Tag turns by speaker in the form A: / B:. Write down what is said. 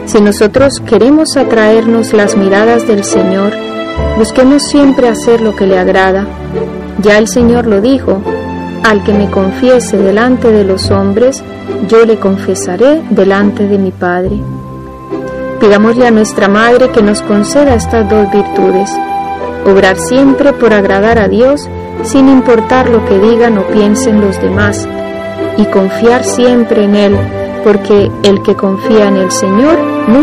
A: Si nosotros queremos atraernos las miradas del Señor, busquemos siempre hacer lo que le agrada. Ya el Señor lo dijo: al que me confiese delante de los hombres, yo le confesaré delante de mi Padre. Pidámosle a nuestra Madre que nos conceda estas dos virtudes: obrar siempre por agradar a Dios, sin importar lo que digan o piensen los demás, y confiar siempre en Él, porque el que confía en el Señor nunca